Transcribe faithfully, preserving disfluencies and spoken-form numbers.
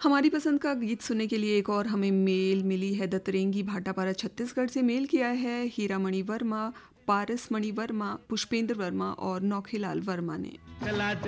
हमारी पसंद का गीत सुनने के लिए एक और हमें मेल मिली है। दतरेंगी भाटापारा छत्तीसगढ़ से मेल किया है हीरामणि वर्मा, पारसमणि वर्मा, पुष्पेंद्र वर्मा और नौखीलाल वर्मा ने।